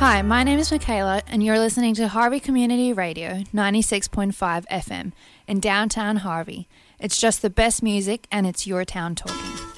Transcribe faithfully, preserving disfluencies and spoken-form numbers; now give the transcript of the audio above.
Hi, my name is Michaela and you're listening to Harvey Community Radio ninety-six point five F M in downtown Harvey. It's just the best music and it's your town talking.